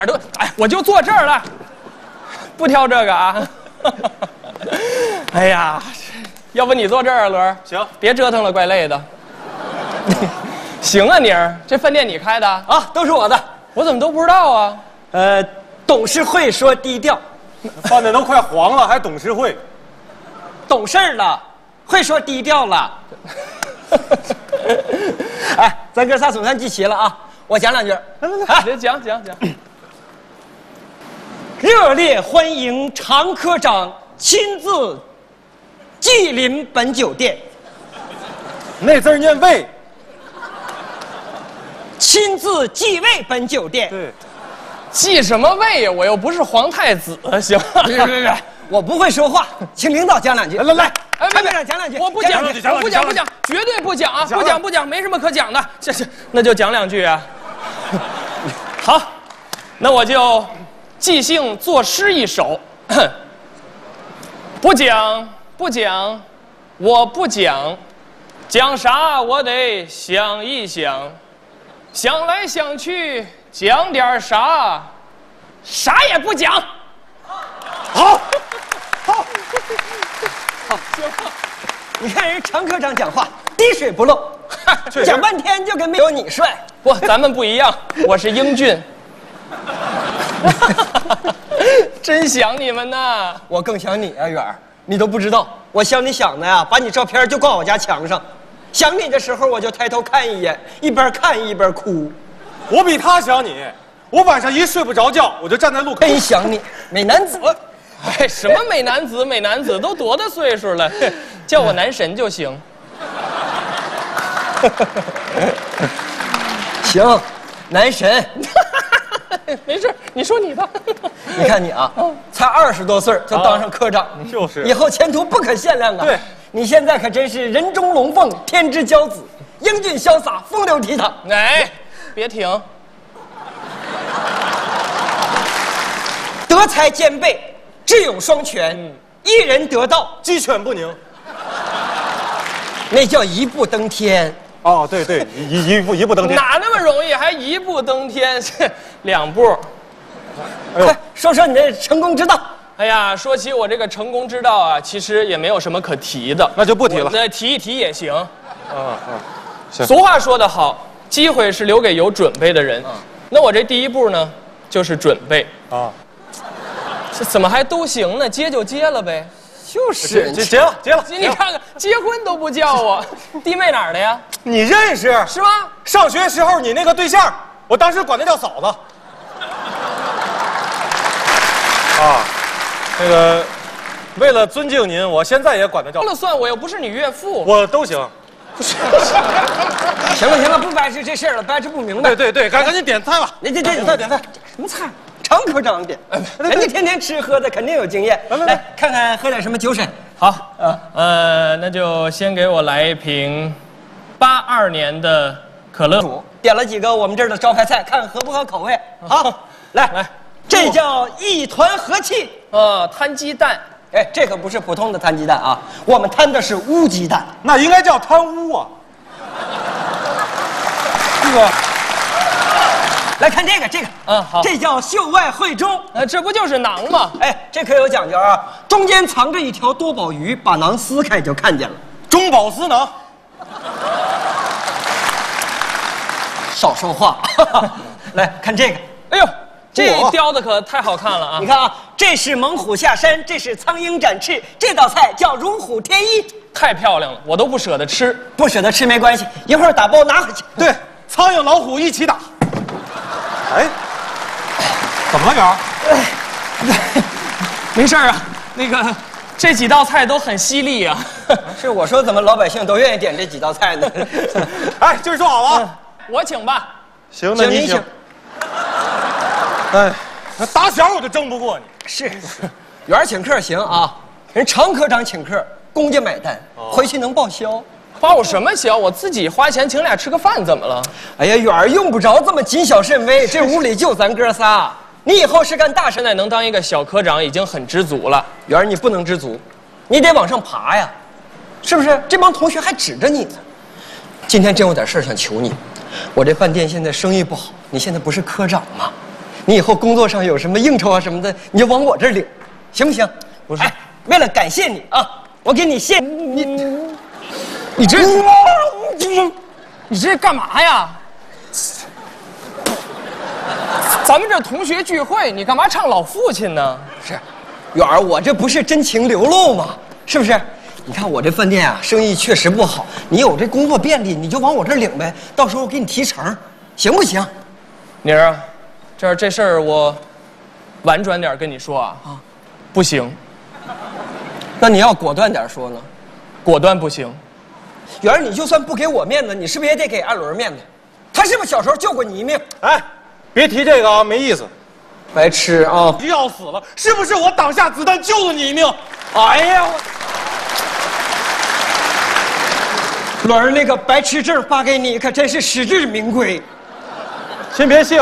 都，哎，我就坐这儿了，不挑这个啊。哎呀，要不你坐这儿啊，乐？ 行， 别折腾了，怪累的。行啊，妮儿，这饭店你开的啊？都是我的， 我怎么都不知道啊？ 董事会说低调， 饭店都快黄了，还董事会？ 懂事儿了，会说低调了。哎，咱哥仨总算集齐了啊！我讲两句。 来，讲。 热烈欢迎常科长亲自莅临本酒店。 那字念位。 亲自继位本酒店。 对， 继什么位呀？我又不是皇太子，行？ 别，我不会说话，请领导讲两句。来， 哎， 蔡队长讲两句。 我不讲，不讲，绝对不讲啊！不讲，没什么可讲的。那就讲两句啊。好，那我就即兴作诗一首。不讲，我不讲，讲啥我得想一想，想来想去讲点啥，啥也不讲。 好， 你看人常科长讲话滴水不漏，讲半天就跟没有你帅。 不，咱们不一样，我是英俊。真想你们呐！ 我更想你啊，远儿，你都不知道，我想你想的呀，把你照片就挂我家墙上。想你的时候，我就抬头看一眼，一边看一边哭。 我比他想你，我晚上一睡不着觉，我就站在路口。 真想你，美男子。 哎，什么美男子，都多大岁数了？叫我男神就行。 行，男神。 没事，你说你的。 你看你啊，才20多岁就当上科长， 就是以后前途不可限量啊。 对， 你现在可真是人中龙凤，天之骄子，英俊潇洒，风流倜傥。 哎，别停。 德才兼备，智勇双全，一人得道， 鸡犬不宁。 那叫一步登天。 哦，对，一步登天。 哪那么容易？还一步登天，2步。 快说说你的成功之道。 哎呀，说起我这个成功之道啊，其实也没有什么可提的， 那就不提了。 再提一提也行。 行。 俗话说得好，机会是留给有准备的人。那我这第一步呢，就是准备啊。这怎么还都行呢？接就接了呗。 就是结了。 你看看，结婚都不叫我，弟妹哪儿的呀？ 你认识是吗？ 上学时候你那个对象，我当时管她叫嫂子。啊，那个，为了尊敬您，我现在也管她叫。 说了算，我又不是你岳父。 我都行。 行了，不掰扯这事儿了，掰扯不明白。 对，赶紧点菜吧。 点菜，什么菜？常科长点，人家天天吃喝的，肯定有经验。来看看喝点什么酒水。 好，那就先给我来一瓶82年的可乐。 点了几个我们这儿的招牌菜，看合不合口味。好，来，这叫一团和气。 摊鸡蛋。 哎，这可不是普通的摊鸡蛋啊，我们摊的是乌鸡蛋。 那应该叫贪污啊。这个。 来看这个， 好， 这叫袖外慧中， 这不就是馕吗？ 哎，这可有讲究啊，中间藏着一条多宝鱼，把馕撕开就看见了。 中饱私囊。 少说话。来看这个， 哎呦，这雕的可太好看了啊！ 你看啊，这是猛虎下山，这是苍鹰展翅，这道菜叫如虎添翼， 太漂亮了，我都不舍得吃。 不舍得吃没关系，一会儿打包拿回去。 对，苍蝇老虎一起打。哎，怎么了，圆儿？ 没事啊，那个这几道菜都很犀利啊。 是我说，怎么老百姓都愿意点这几道菜呢？ 哎，今儿说好了， 我请吧。 行，那你请。哎，那打小我就争不过你。 是，圆儿请客行啊，人常科长请客，公家买单，回去能报销。 报什么销？我自己花钱请俩吃个饭，怎么了？ 哎呀，远儿用不着这么谨小慎微，这屋里就咱哥仨，你以后是干大事， 现在能当一个小科长已经很知足了。 远儿，你不能知足，你得往上爬呀，是不是？这帮同学还指着你呢。今天真有点事儿想求你，我这饭店现在生意不好，你现在不是科长吗？ 你以后工作上有什么应酬啊什么的，你就往我这儿领，行不行？ 不是， 为了感谢你啊，我给你献你这干嘛呀？咱们这同学聚会，你干嘛唱老父亲呢？ 是，远儿，我这不是真情流露吗？是不是？你看我这饭店啊，生意确实不好，你有这工作便利，你就往我这儿领呗，到时候我给你提成，行不行？ 妮儿啊，这事儿我婉转点跟你说啊，不行， 那你要果断点说呢？ 果断不行。 远儿，你就算不给我面子，你是不是也得给艾伦面子？他是不是小时候救过你一命？ 哎，别提这个啊，没意思。 白痴啊！ 要死了，是不是我挡下子弹救了你一命？ 哎呀，伦儿，那个白痴证发给你，可真是实至名归。 先别谢